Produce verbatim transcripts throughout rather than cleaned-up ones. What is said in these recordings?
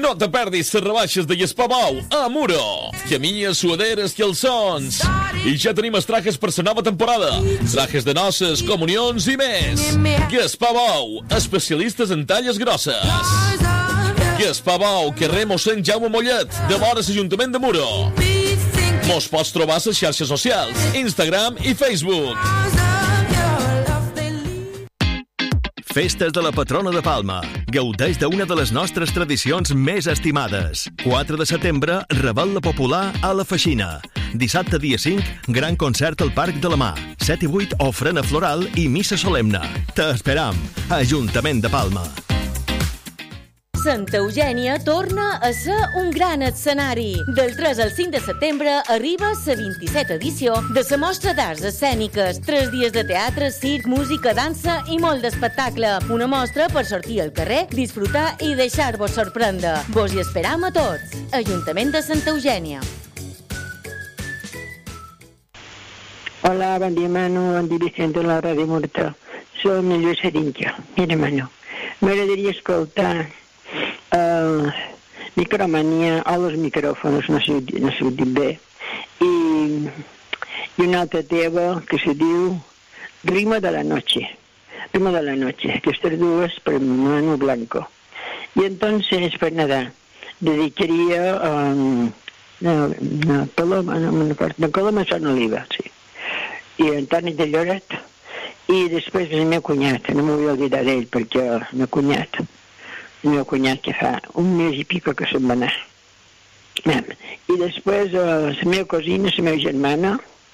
No te perdis les rebaixes de Gaspar a Muro. Camilles, suaderes, calçons. I ja tenim els trajes per la nova temporada. Trajes de noces, comunions i més. Gaspar Bou, especialistes en talles grosses. Gaspar Bou, carrer Mossèn Jaume Mollet, de vora l'Ajuntament de Muro. Mos pots trobar a les xarxes socials, Instagram i Facebook. Festes de la patrona de Palma. Gaudeix d'una de les nostres tradicions més estimades. quatre de setembre, Revetlla Popular a la Feixina. Dissabte dia cinc, gran concert al Parc de la Mà. set i vuit, ofrena floral i missa solemne. T'esperam. Ajuntament de Palma. Santa Eugènia torna a ser un gran escenari. Del tres al cinc de setembre arriba la vint-i-setena edició de la Mostra d'Arts Escèniques. Tres dies de teatre, circ, música, dansa i molt d'espectacle. Una mostra per sortir al carrer, disfrutar i deixar-vos sorprendre. Vos hi esperam a tots. Ajuntament de Santa Eugènia. Hola, bon dia, Manu. Bon dia, Vicente, de la Ràdio Murta. Soc el Lluís Arinca. Mira, Manu, m'agradaria escoltar Uh, Micromania o els micròfons, no sé, no sé dir bé, i, i una altra teva que se diu Ritmo de la Noche, Ritmo de la Noche, aquestes dues per Manu Blanco. Y entonces, pues nada, dedicaria a um, no, no, Paloma, no, no, no, Coloma Son Oliva, sí, i Antoni de Lloret, i després el meu cunyat, no m'ho vull oblidar d'ell, perquè el meu cunyat, el meu cunyat que fa un mes i pico que se'n va anar. I després uh, la meva cosina, la meva germana,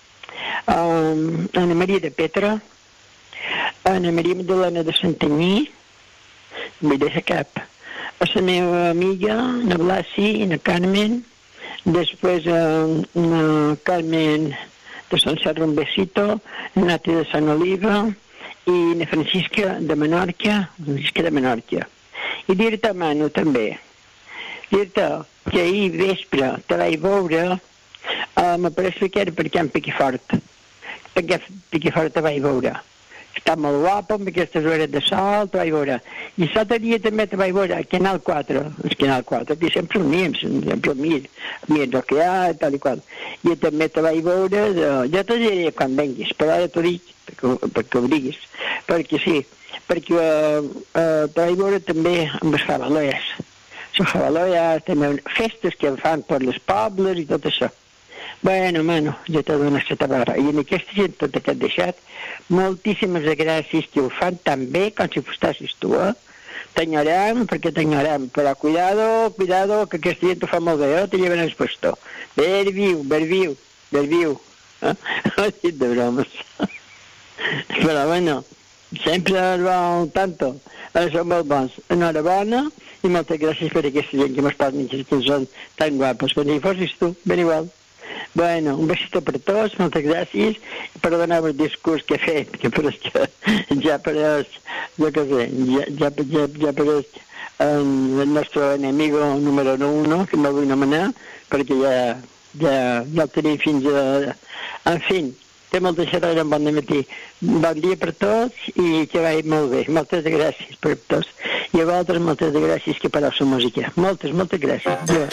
uh, Anna Maria de Petra, Anna Maria Magdalena de Santanyí, no vull deixar cap, a la meva amiga, na Blasi, na Carmen, després uh, na Carmen de Sant Serra, un besito, Nati de Sant Oliva, i na Francisca de Menorca, Francisca de Menorca. I dir-te, Manu, també, dir-te que ahir vespre te vaig veure, uh, me pareix que era per Can Piquifort, perquè Piquifort te vaig veure. Està molt guapa, amb aquestes hores de sol, te vaig veure. I l'altre dia també te vaig veure al Canal quatre, el Canal quatre, que sempre el mires, sempre el mires, mires el que hi ha, tal i qual. I també te vaig veure, de... jo te diré quan venguis, però ara t'ho dic, perquè, perquè ho diguis, perquè sí, perquè uh, uh, te vaig veure també amb les Javaloies. Les Javaloies, també festes que fan per les pobles i tot això. Bueno, mano, ja t'he donat la tabarra. I en aquesta gent tot que has deixat, moltíssimes gràcies que ho fan tan bé com si fostassis tu, eh? T'enyorem, perquè t'enyorem, però cuidado, cuidado, que aquesta gent ho fa molt bé, eh? Te lleven el puesto. Ver viu, ver viu, ver viu. Eh? Ho he dit de bromes. Però bueno, sempre el bon tanto. Són molt bons. Enhorabona i moltes gràcies per aquesta gent que m'has parlat que són tan guapos. Com si fossis tu, ben igual. Bueno, un besito per tots, moltes gràcies. Perdoneu el discurs que he fet, que pareix que ja pareix, jo què sé, ja, ja, ja, ja pareix um, el nostre enemigo número uno, que m'ho vull anomenar, perquè ja, ja, ja el tenim fins a... En fi, té molta xerrada en bon matí. Bon dia per tots i que vagi molt bé. Moltes gràcies per tots. I a vosaltres moltes gràcies que pareu la música. Moltes, moltes gràcies. Ja.